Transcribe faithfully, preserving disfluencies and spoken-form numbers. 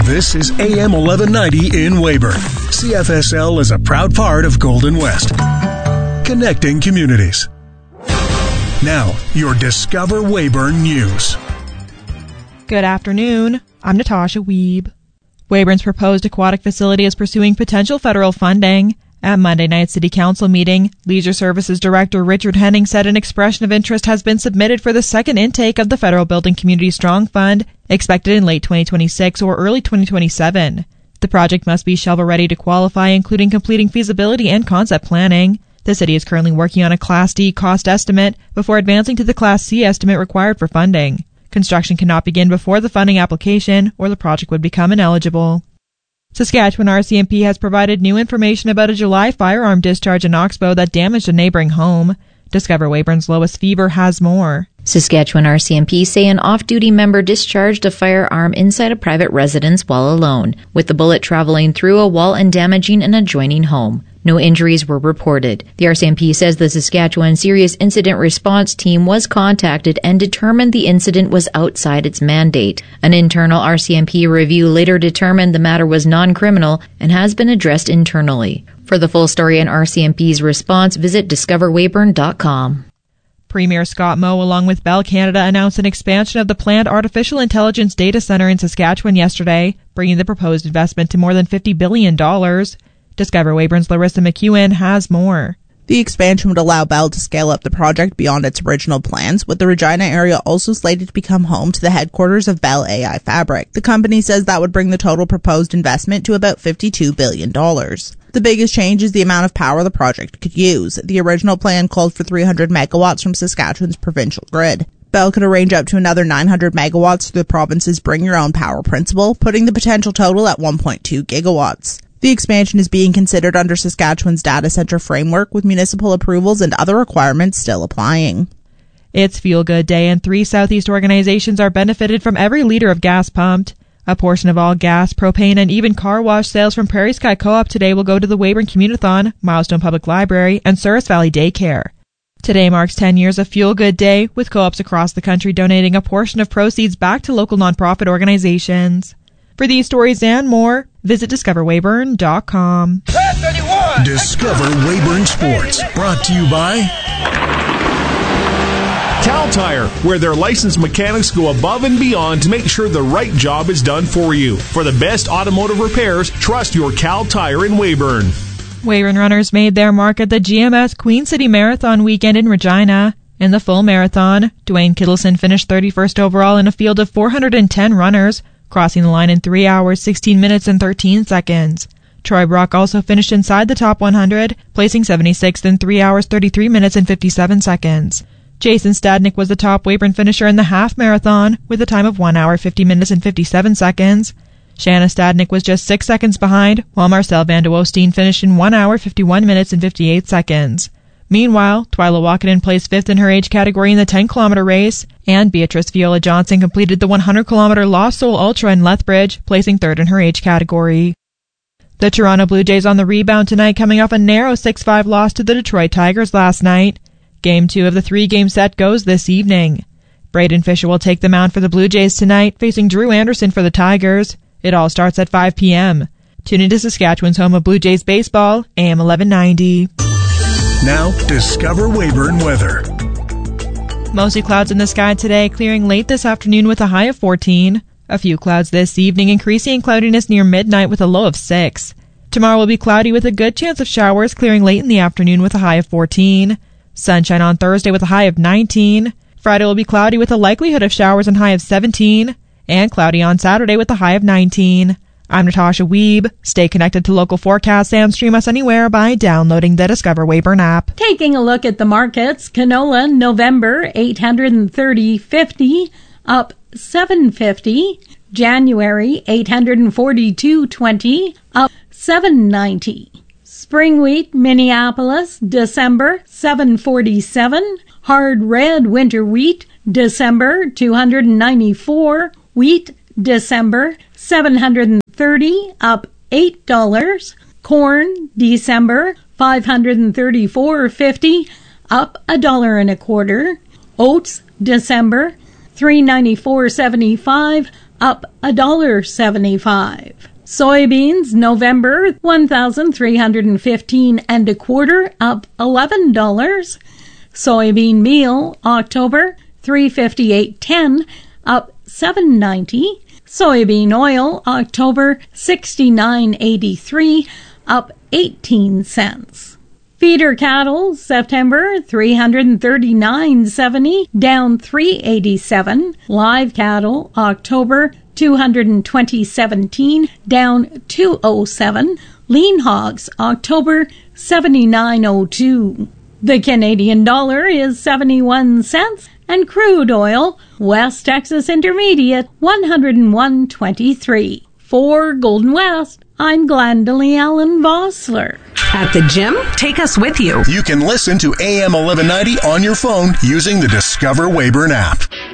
This is A M eleven ninety in Weyburn. C F S L is a proud part of Golden West. Connecting communities. Now, your Discover Weyburn News. Good afternoon. I'm Natasha Wiebe. Weyburn's proposed aquatic facility is pursuing potential federal funding. At Monday night's City Council meeting, Leisure Services Director Richard Henning said an expression of interest has been submitted for the second intake of the Federal Building Community Strong Fund, expected in late twenty twenty-six or early twenty twenty-seven. The project must be shovel-ready to qualify, including completing feasibility and concept planning. The city is currently working on a Class D cost estimate before advancing to the Class C estimate required for funding. Construction cannot begin before the funding application, or the project would become ineligible. Saskatchewan R C M P has provided new information about a July firearm discharge in Oxbow that damaged a neighboring home. Discover Weyburn's Lois Fever has more. Saskatchewan R C M P say an off-duty member discharged a firearm inside a private residence while alone, with the bullet traveling through a wall and damaging an adjoining home. No injuries were reported. The R C M P says the Saskatchewan Serious Incident Response Team was contacted and determined the incident was outside its mandate. An internal R C M P review later determined the matter was non-criminal and has been addressed internally. For the full story on R C M P's response, visit discover weyburn dot com. Premier Scott Moe, along with Bell Canada, announced an expansion of the planned artificial intelligence data center in Saskatchewan yesterday, bringing the proposed investment to more than fifty billion dollars. Discover Weyburn's Larissa McEwen has more. The expansion would allow Bell to scale up the project beyond its original plans, with the Regina area also slated to become home to the headquarters of Bell A I Fabric. The company says that would bring the total proposed investment to about fifty-two billion dollars. The biggest change is the amount of power the project could use. The original plan called for three hundred megawatts from Saskatchewan's provincial grid. Bell could arrange up to another nine hundred megawatts through the province's Bring Your Own Power principle, putting the potential total at one point two gigawatts. The expansion is being considered under Saskatchewan's data center framework, with municipal approvals and other requirements still applying. It's Feel Good Day, and three Southeast organizations are benefited from every liter of gas pumped. A portion of all gas, propane, and even car wash sales from Prairie Sky Co-op today will go to the Weyburn Community-thon, Milestone Public Library, and Souris Valley Daycare. Today marks ten years of Feel Good Day, with co-ops across the country donating a portion of proceeds back to local nonprofit organizations. For these stories and more, visit discover weyburn dot com. Discover Weyburn Sports, brought to you by Cal Tire, where their licensed mechanics go above and beyond to make sure the right job is done for you. For the best automotive repairs, trust your Cal Tire in Weyburn. Weyburn runners made their mark at the G M S Queen City Marathon weekend in Regina. In the full marathon, Dwayne Kittleson finished thirty-first overall in a field of four hundred ten runners, crossing the line in three hours, sixteen minutes, and thirteen seconds. Troy Brock also finished inside the top one hundred, placing seventy-sixth in three hours, thirty-three minutes, and fifty-seven seconds. Jason Stadnick was the top Weyburn finisher in the half marathon, with a time of one hour, fifty minutes, and fifty-seven seconds. Shanna Stadnick was just six seconds behind, while Marcel Van de Woesteen finished in one hour, fifty-one minutes, and fifty-eight seconds. Meanwhile, Twyla Walkinen placed fifth in her age category in the ten-kilometer race, and Beatrice Viola Johnson completed the one hundred kilometer Lost Soul Ultra in Lethbridge, placing third in her age category. The Toronto Blue Jays on the rebound tonight, coming off a narrow six five loss to the Detroit Tigers last night. Game two of the three-game set goes this evening. Braden Fisher will take the mound for the Blue Jays tonight, facing Drew Anderson for the Tigers. It all starts at five p.m. Tune into Saskatchewan's home of Blue Jays baseball, A M eleven ninety. Now, Discover Weyburn weather. Mostly clouds in the sky today, clearing late this afternoon with a high of fourteen. A few clouds this evening, increasing in cloudiness near midnight with a low of six. Tomorrow will be cloudy with a good chance of showers, clearing late in the afternoon with a high of fourteen. Sunshine on Thursday with a high of nineteen. Friday will be cloudy with a likelihood of showers and high of seventeen. And cloudy on Saturday with a high of nineteen. I'm Natasha Wiebe. Stay connected to local forecasts and stream us anywhere by downloading the Discover Weyburn app. Taking a look at the markets, canola November eight hundred thirty fifty, up seven fifty. January eight hundred forty-two twenty, up seven ninety. Spring wheat Minneapolis December seven forty-seven. Hard red winter wheat December two hundred ninety-four. Wheat December seven hundred thirty, up eight dollars. Corn December five hundred thirty-four fifty, up a dollar and a quarter. Oats December three ninety-four seventy-five, up one dollar seventy-five. Soybeans November one thousand three hundred fifteen and a quarter, up eleven dollars. Soybean meal October three fifty-eight ten, up seven ninety. Soybean oil October sixty-nine eighty-three, up eighteen cents. Feeder cattle September three thirty-nine seventy, down three eighty-seven. Live cattle October two twenty seventeen, down two oh seven. Lean hogs October seventy-nine oh two. The Canadian dollar is seventy-one cents, and crude oil West Texas Intermediate one oh one twenty-three. For Golden West, I'm Glendalee Allen Vossler. At the gym? Take us with you. You can listen to A M eleven ninety on your phone using the Discover Weyburn app.